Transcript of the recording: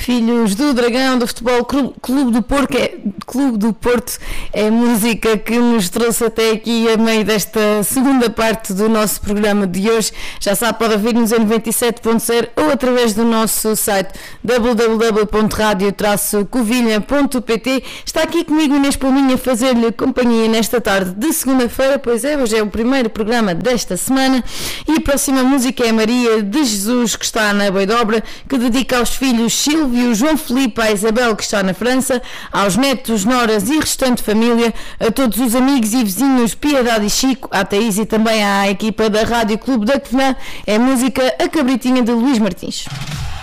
Filhos do Dragão, do Futebol Clube do Porto, é música que nos trouxe até aqui a meio desta segunda parte do nosso programa de hoje. Já sabe, pode ouvir-nos em 97.0 ou através do nosso site www.radio-covilha.pt. Está aqui comigo Inês Palminha a fazer-lhe companhia nesta tarde de segunda-feira, pois é, hoje é o primeiro programa desta semana e a próxima música é Maria de Jesus, que está na Beidobra, que dedica aos filhos Silvio, João Filipe, à Isabel, que está na França, aos netos, noras e restante família, a todos os amigos e vizinhos Piedade e Chico, à Thaís e também à equipa da Rádio Clube da Covilhã. É música A Cabritinha de Luís Martins.